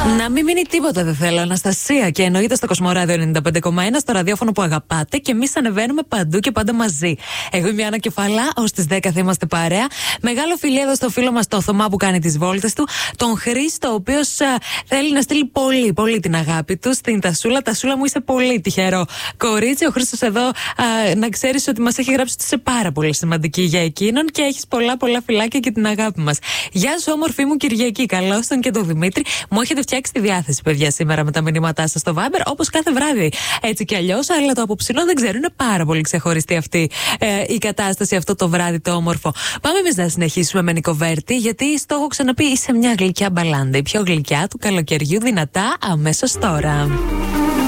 Να μην μείνει τίποτα, δεν θέλω. Αναστασία, και εννοείται στο Κοσμοράδιο 95,1, στο ραδιόφωνο που αγαπάτε, και εμείς ανεβαίνουμε παντού και πάντα μαζί. Εγώ είμαι η Άννα Κεφαλά, ως τις 10 θα είμαστε παρέα. Μεγάλο φιλί εδώ στο φίλο μας το Θωμά που κάνει τις βόλτες του. Τον Χρήστο, ο οποίος θέλει να στείλει πολύ, πολύ την αγάπη του στην Τασούλα. Τασούλα μου, είσαι πολύ τυχερό κορίτσι. Ο Χρήστος εδώ, να ξέρεις ότι μας έχει γράψει ότι είσαι πάρα πολύ σημαντική για εκείνον και έχεις πολλά, πολλά φιλάκια και την αγάπη μας. Γεια σου, όμορφη μου Κυριακή. Καλώς τον και τον Δημήτρη. Μου έχετε φτιάξει τη διάθεση, παιδιά, σήμερα με τα μηνύματά σας στο Viber, όπως κάθε βράδυ. Έτσι κι αλλιώς, αλλά το απόψινό δεν ξέρω, είναι πάρα πολύ ξεχωριστή αυτή η κατάσταση αυτό το βράδυ το όμορφο. Πάμε εμείς να συνεχίσουμε με Νικοβέρτη, γιατί στο έχω ξαναπεί, είσαι μια γλυκιά μπαλάντα. Η πιο γλυκιά του καλοκαιριού, δυνατά αμέσως τώρα.